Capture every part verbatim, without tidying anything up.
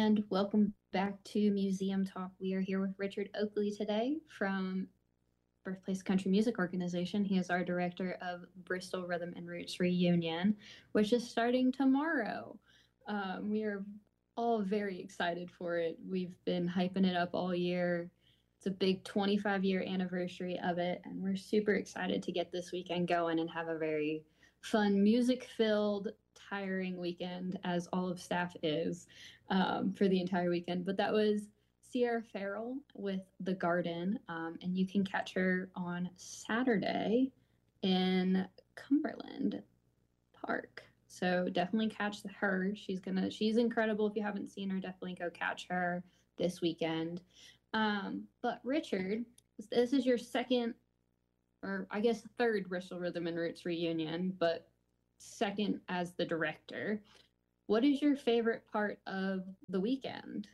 and welcome back to Museum Talk. We are here with Richard Oakley today from Birthplace Country Music Organization. He is our director of Bristol Rhythm and Roots Reunion, which is starting tomorrow. Um, we are all very excited for it. We've been hyping it up all year. It's a big twenty-five year anniversary of it, and we're super excited to get this weekend going and have a very fun, music filled, tiring weekend, as all of staff is um, for the entire weekend. But that was Sierra Farrell with The Garden, um, and you can catch her on Saturday in Cumberland Park. So definitely catch her. She's gonna she's incredible. If you haven't seen her, definitely go catch her this weekend. Um, but Richard, this is your second, or I guess third Bristol Rhythm and Roots reunion, but second as the director. What is your favorite part of the weekend?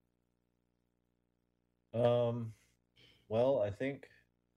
Um, well, I think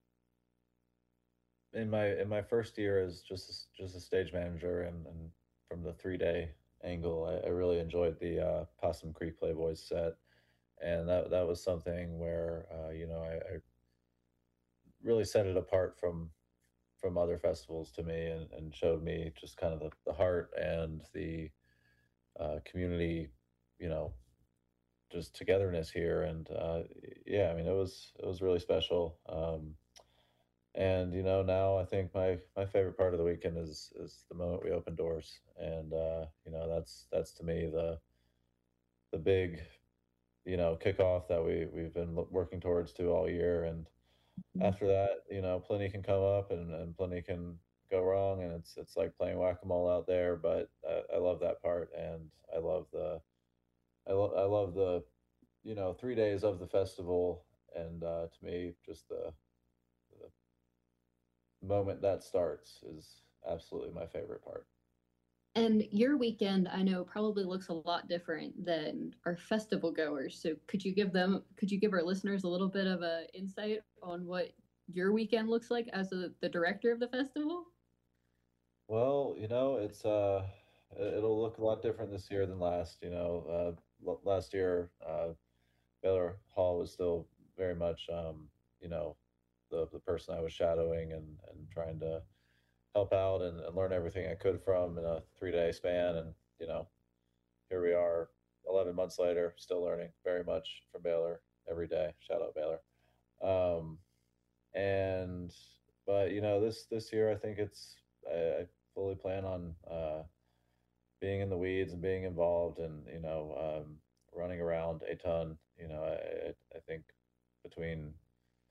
in my in my first year as just a, just a stage manager and, and from the three day angle, I, I really enjoyed the uh, Possum Creek Playboys set, and that that was something where uh, you know I, I really set it apart from from other festivals to me and, and showed me just kind of the, the heart and the uh, community, you know, just togetherness here. And uh, yeah, I mean, it was it was really special. Um, And you know, now I think my my favorite part of the weekend is is the moment we open doors, and uh, you know that's that's to me the the big you know kickoff that we we've been lo- working towards to all year. And after that, you know, plenty can come up and, and plenty can go wrong, and it's it's like playing whack a mole out there. But I, I love that part, and I love the I love I love the you know three days of the festival, and uh, to me, just the the moment that starts is absolutely my favorite part. And your weekend, I know, probably looks a lot different than our festival goers. So could you give them, could you give our listeners a little bit of a insight on what your weekend looks like as a, the director of the festival? Well, you know, it's uh it'll look a lot different this year than last, you know. Uh l- last year uh Baylor Hall was still very much um, you know, the the person I was shadowing and and trying to help out and, and learn everything I could from in a three-day span. And, you know, here we are eleven months later, still learning very much from Baylor every day. Shout out Baylor. Um and but you know, this this year I think it's I, I fully plan on uh being in the weeds and being involved and you know um, running around a ton. You know, I, I think between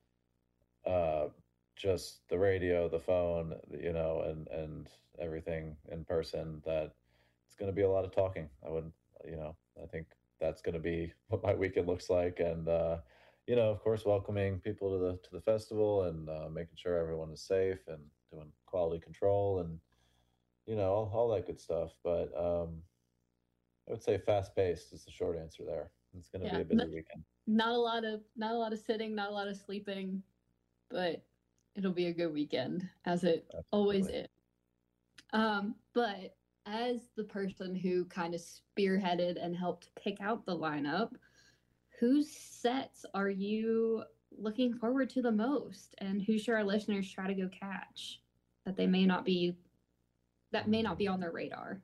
uh, just the radio, the phone, you know, and and everything in person, that it's going to be a lot of talking. I would, you know, I think that's going to be what my weekend looks like, and uh, you know, of course, welcoming people to the to the festival and uh, making sure everyone is safe and doing quality control and you know all, all that good stuff. But um, I would say fast paced is the short answer there. It's going to be Yeah, a busy weekend. not a lot of not a lot of sitting, not a lot of sleeping, but it'll be a good weekend as it always Absolutely. is. Um, but as the person who kind of spearheaded and helped pick out the lineup, whose sets are you looking forward to the most, and who should our listeners try to go catch that they may not be that may not be on their radar?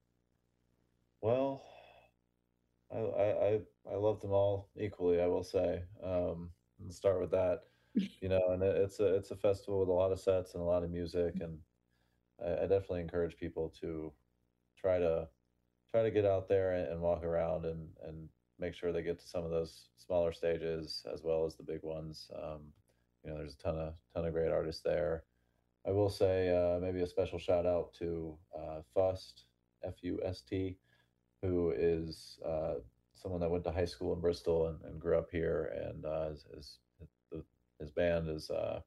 Well, I, I I I love them all equally. I will say. Um, let's start with that. You know, and it- it's a it's a festival with a lot of sets and a lot of music, and I, I definitely encourage people to try to try to get out there and, and walk around and and make sure they get to some of those smaller stages as well as the big ones. Um, you know, there's a ton of ton of great artists there. I will say uh, maybe a special shout out to uh, Fust, F U S T, who is uh, someone that went to high school in Bristol and, and grew up here, and uh, his, his his band has uh,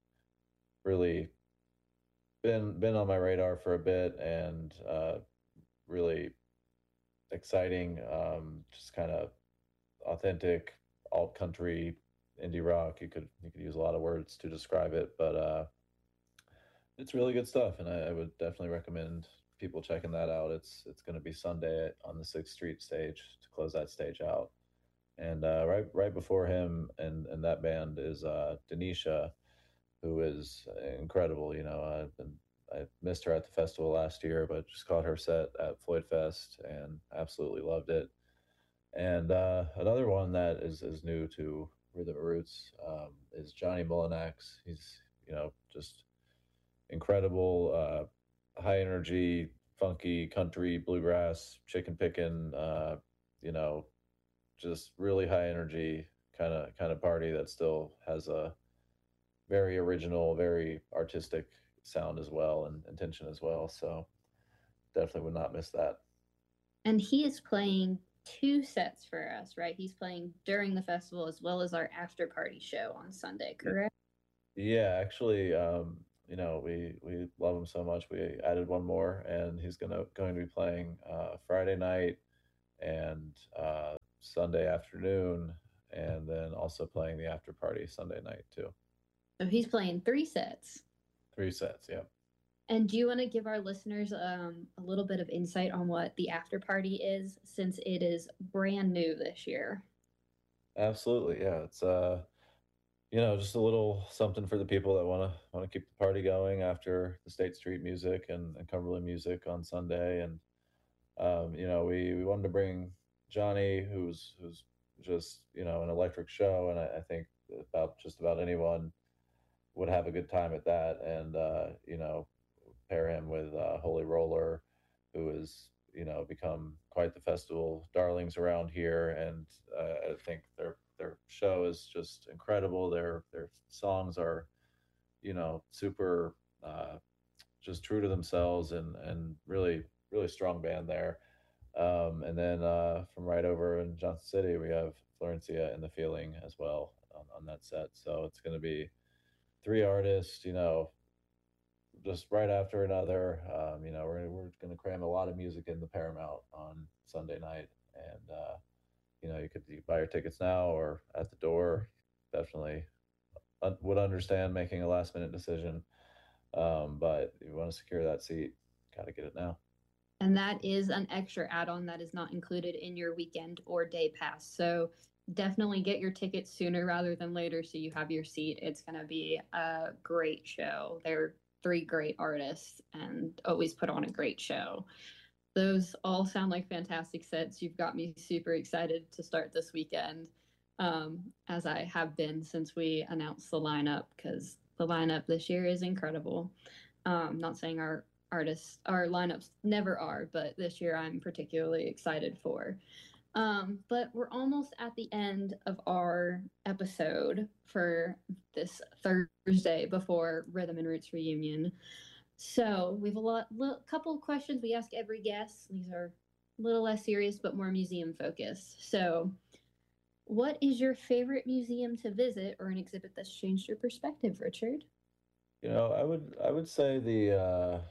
really been been on my radar for a bit, and uh, really exciting, um, just kind of authentic alt country indie rock. You could you could use a lot of words to describe it, but uh, it's really good stuff, and I, I would definitely recommend. people checking that out. It's it's going to be Sunday on the Sixth Street stage to close that stage out. And uh, right right before him and and that band is uh, Denisha, who is incredible. You know, I've been I missed her at the festival last year, but just caught her set at Floyd Fest and absolutely loved it. And uh, another one that is is new to Rhythm Roots um, is Johnny Mulinax. He's you know just incredible, uh, high energy, funky country bluegrass, chicken picking. Uh, you know, just really high energy kind of kind of party that still has a very original, very artistic sound as well and intention as well. So definitely would not miss that. And he is playing two sets for us, right? He's playing during the festival as well as our after party show on Sunday, correct? Yeah, actually, um, you know, we we love him so much. We added one more, and he's gonna going to be playing uh, Friday night and uh, Sunday afternoon, and then also playing the after party Sunday night too. So he's playing three sets. Three sets, yeah. And do you want to give our listeners um, a little bit of insight on what the after party is, since it is brand new this year? Absolutely, yeah. It's uh, you know, just a little something for the people that want to want to keep the party going after the State Street music and, and Cumberland music on Sunday. And um, you know, we we wanted to bring Johnny, who's who's just you know an electric show, and I, I think about just about anyone would have a good time at that. And uh, you know, pair him with uh, Holy Roller, who has you know become quite the festival darlings around here, and uh, I think their their show is just incredible. Their their songs are you know super uh, just true to themselves, and and really really strong band there. Um, and then uh, from right over in Johnson City, we have Florencia and the Feeling as well on, on that set. So it's going to be three artists, you know, just right after another. Um, you know, we're we're going to cram a lot of music in the Paramount on Sunday night, and uh, you know, you could you buy your tickets now or at the door. Definitely un- would understand making a last minute decision, um, but if you want to secure that seat, got to get it now. And that is an extra add on that is not included in your weekend or day pass. So definitely get your tickets sooner rather than later so you have your seat. It's going to be a great show. They're three great artists and always put on a great show. Those all sound like fantastic sets. You've got me super excited to start this weekend, um, as I have been since we announced the lineup, because the lineup this year is incredible. Um, not saying our artists, our lineups never are, but this year I'm particularly excited for. Um, but we're almost at the end of our episode for this Thursday before Rhythm and Roots reunion. So we've a lot, little, couple of questions we ask every guest. These are a little less serious, but more museum focused. So, what is your favorite museum to visit or an exhibit that's changed your perspective, Richard? You know, I would I would say the uh,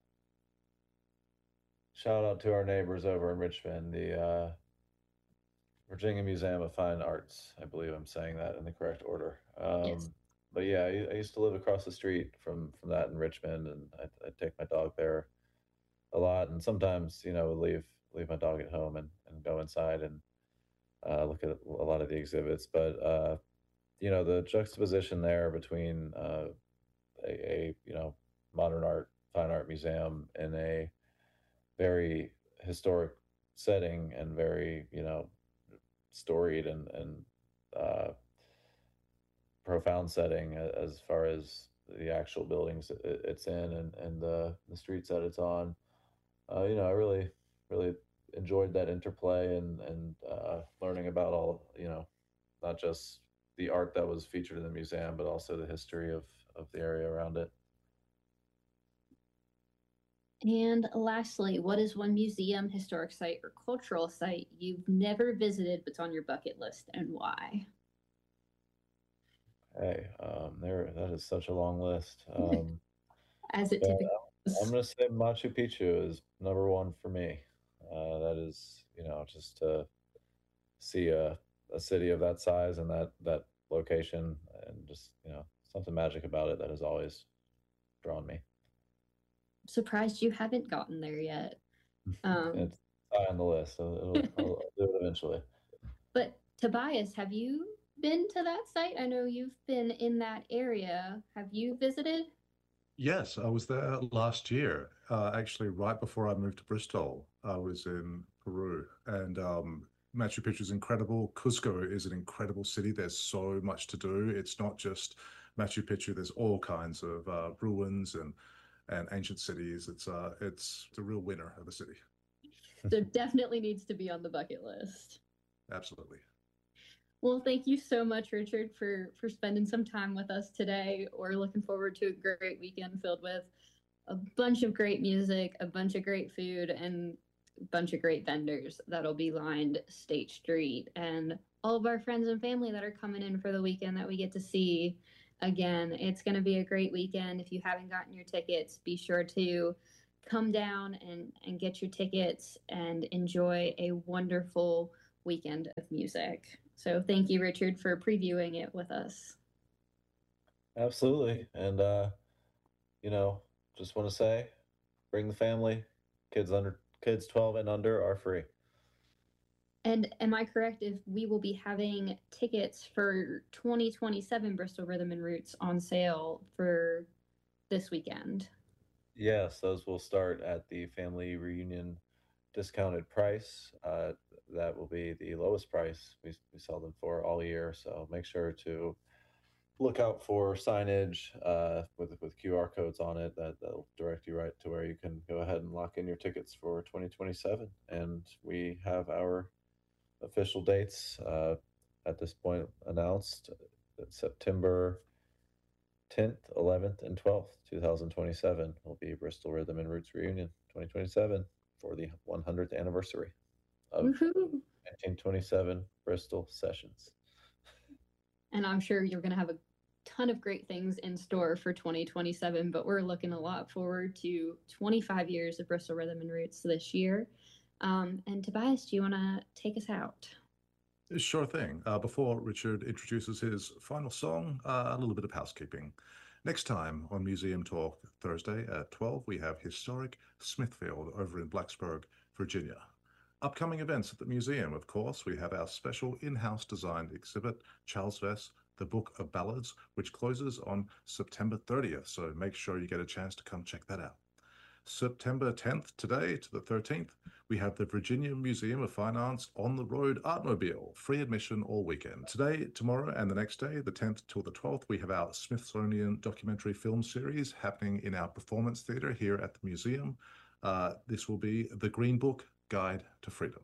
shout out to our neighbors over in Richmond, the uh, Virginia Museum of Fine Arts. I believe I'm saying that in the correct order. Yes. Um, but yeah, I, I used to live across the street from from that in Richmond, and I I take my dog there a lot, and sometimes you know leave leave my dog at home and, and go inside and uh, look at a lot of the exhibits. But uh, you know the juxtaposition there between uh, a, a you know modern art fine art museum in a very historic setting and very you know storied and and uh, profound setting as far as the actual buildings it's in and and the the streets that it's on. Uh, you know, I really really enjoyed that interplay and and uh, learning about all you know, not just the art that was featured in the museum, but also the history of of the area around it. And lastly, what is one museum, historic site, or cultural site you've never visited but's on your bucket list and why? Hey, um, there that is such a long list. Um, As it but typically I'm is. gonna say Machu Picchu is number one for me. Uh, that is, you know, just to see a, a city of that size and that that location, and just you know something magic about it that has always drawn me. surprised you haven't gotten there yet. Um, It's high on the list, so it'll I'll, I'll do it eventually. but Tobias, have you been to that site? I know you've been in that area. Have you visited? Yes, I was there last year. Uh, actually, right before I moved to Bristol, I was in Peru, and um, Machu Picchu is incredible. Cusco is an incredible city. There's so much to do. It's not just Machu Picchu. There's all kinds of uh, ruins and and ancient cities. It's uh, it's a real winner of a city. So definitely needs to be on the bucket list. Absolutely. Well, thank you so much, Richard, for for spending some time with us today. We're looking forward to a great weekend filled with a bunch of great music, a bunch of great food, and a bunch of great vendors that'll be lined State Street, and all of our friends and family that are coming in for the weekend that we get to see. Again, it's going to be a great weekend. If you haven't gotten your tickets, be sure to come down and and get your tickets and enjoy a wonderful weekend of music. So thank you, Richard, for previewing it with us. Absolutely, and uh, you know, just want to say, bring the family. Kids under kids twelve and under are free. And am I correct if we will be having tickets for twenty twenty-seven Bristol Rhythm and Roots on sale for this weekend? Yes, those will start at the family reunion discounted price. Uh, that will be the lowest price we, we sell them for all year. So make sure to look out for signage uh, with with Q R codes on it that that'll direct you right to where you can go ahead and lock in your tickets for twenty twenty-seven. And we have our official dates uh, at this point announced. September tenth, eleventh, and twelfth, twenty twenty-seven will be Bristol Rhythm and Roots Reunion twenty twenty-seven for the one hundredth anniversary of Woohoo! nineteen twenty-seven Bristol Sessions. And I'm sure you're going to have a ton of great things in store for twenty twenty-seven, but we're looking a lot forward to twenty-five years of Bristol Rhythm and Roots this year. Um, and Tobias, do you want to take us out? Sure thing. Uh, before Richard introduces his final song, uh, a little bit of housekeeping. Next time on Museum Talk Thursday at twelve, we have historic Smithfield over in Blacksburg, Virginia. Upcoming events at the museum, of course, we have our special in-house designed exhibit, Charles Vess, The Book of Ballads, which closes on September thirtieth, so make sure you get a chance to come check that out. September tenth, today to the thirteenth, we have the Virginia Museum of Fine Arts on the Road Artmobile, free admission all weekend. Today, tomorrow, and the next day, the tenth till the twelfth, we have our Smithsonian documentary film series happening in our performance theater here at the museum. Uh, this will be The Green Book Guide to Freedom.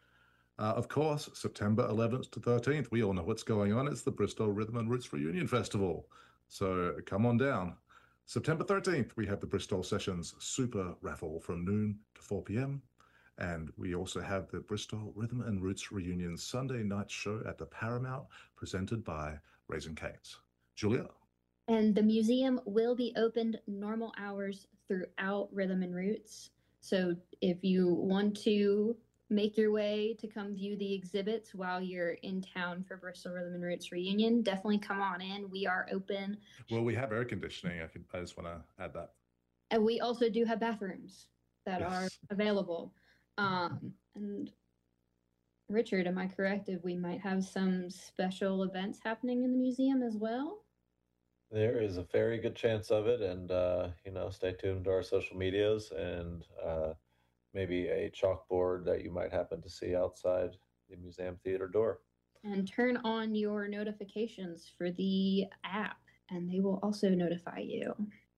Uh, of course, September eleventh to thirteenth, we all know what's going on. It's the Bristol Rhythm and Roots Reunion Festival. So come on down. September thirteenth, we have the Bristol Sessions Super Raffle from noon to four p m And we also have the Bristol Rhythm and Roots Reunion Sunday night show at the Paramount, presented by Raising Cane's. Julia? And the museum will be opened normal hours throughout Rhythm and Roots. So if you want to make your way to come view the exhibits while you're in town for Bristol Rhythm and Roots Reunion, definitely come on in. We are open. Well, we have air conditioning. I, could, I just want to add that. And we also do have bathrooms that Yes. are available. Um, and Richard, am I correct if we might have some special events happening in the museum as well? There is a very good chance of it, and uh, you know, stay tuned to our social medias and uh, maybe a chalkboard that you might happen to see outside the museum theater door. And turn on your notifications for the app, and they will also notify you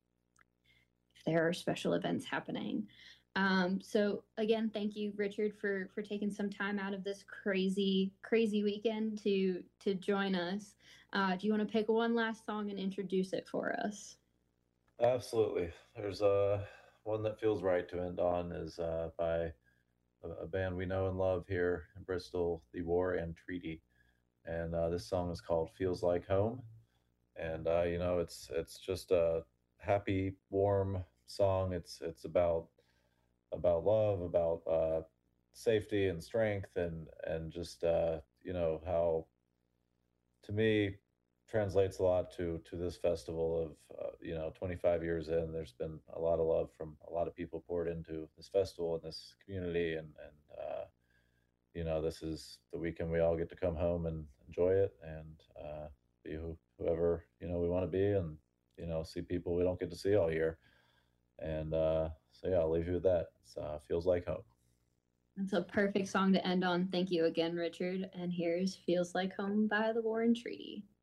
if there are special events happening. Um, so again, thank you, Richard, for for taking some time out of this crazy, crazy weekend to to join us. Uh, do you want to pick one last song and introduce it for us? Absolutely. There's uh, one that feels right to end on is uh, by a, a band we know and love here in Bristol, The War and Treaty. And uh, this song is called Feels Like Home. And uh, you know, it's it's just a happy, warm song. It's it's about about love, about uh, safety and strength, and and just uh, you know how, to me, translates a lot to to this festival of uh, you know twenty-five years in. There's been a lot of love from a lot of people poured into this festival and this community, and and uh, you know this is the weekend we all get to come home and enjoy it and uh, be who, whoever you know we want to be, and you know see people we don't get to see all year. And uh, so yeah, I'll leave you with that. It uh, feels like home. That's a perfect song to end on. Thank you again, Richard. And here's Feels Like Home by the Warren Treaty.